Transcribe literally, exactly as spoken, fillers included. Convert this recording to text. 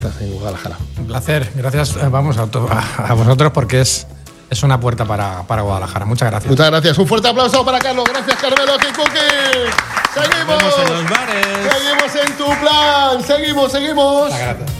En Guadalajara. Un placer. Gracias, vamos, a, a vosotros porque es, es una puerta para, para Guadalajara. Muchas gracias. Muchas gracias. Un fuerte aplauso para Carlos. Gracias, Carmelo Kikuki. Seguimos. Nos vemos en los bares. Seguimos en tu plan. Seguimos, seguimos. Muchas gracias.